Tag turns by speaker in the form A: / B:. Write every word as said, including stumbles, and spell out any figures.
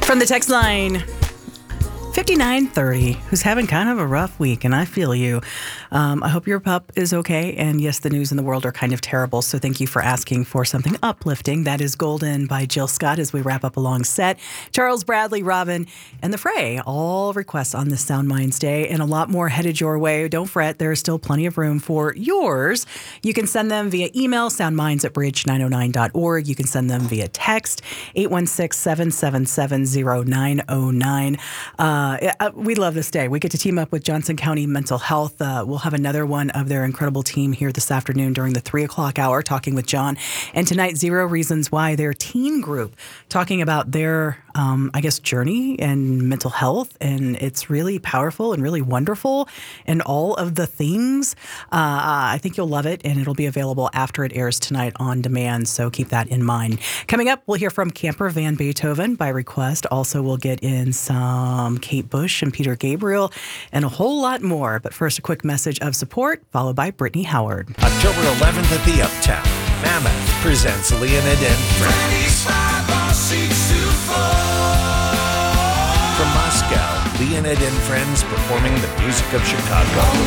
A: From the text line fifty-nine thirty, who's having kind of a rough week, and I feel you. Um, I hope your pup is okay. And yes, the news in the world are kind of terrible, so thank you for asking for something uplifting. That is Golden by Jill Scott as we wrap up a long set. Charles Bradley, Robin, and The Fray, all requests on this Sound Minds Day, and a lot more headed your way. Don't fret, there is still plenty of room for yours. You can send them via email, soundminds at bridge nine oh nine dot org. You can send them via text, eight one six, seven seven seven, zero nine zero nine. Uh, we love this day. We get to team up with Johnson County Mental Health. Uh, we'll have another one of their incredible team here this afternoon during the three o'clock hour talking with John. And tonight, Zero Reasons Why, their teen group, talking about their, um, I guess, journey and mental health. And it's really powerful and really wonderful and all of the things. Uh, I think you'll love it, and it'll be available after it airs tonight on demand. So keep that in mind. Coming up, we'll hear from Camper Van Beethoven by request. Also, we'll get in some Kate Bush and Peter Gabriel and a whole lot more. But first, a quick message of support, followed by Brittany Howard.
B: October eleventh at the Uptown, Mammoth presents Leonid and Friends. From Moscow, Leonid and Friends performing the music of Chicago.